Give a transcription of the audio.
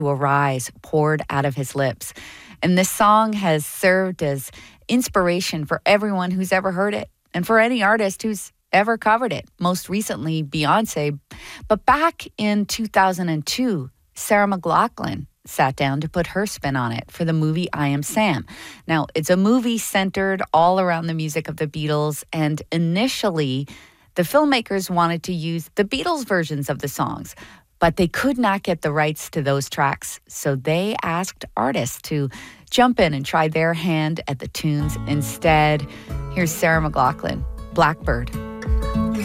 arise poured out of his lips. And this song has served as inspiration for everyone who's ever heard it and for any artist who's ever covered it, most recently Beyonce. But back in 2002, Sarah McLachlan sat down to put her spin on it for the movie I Am Sam. Now, it's a movie centered all around the music of the Beatles, and initially, the filmmakers wanted to use the Beatles versions of the songs, but they could not get the rights to those tracks, so they asked artists to jump in and try their hand at the tunes instead. Here's Sarah McLachlan, Blackbird.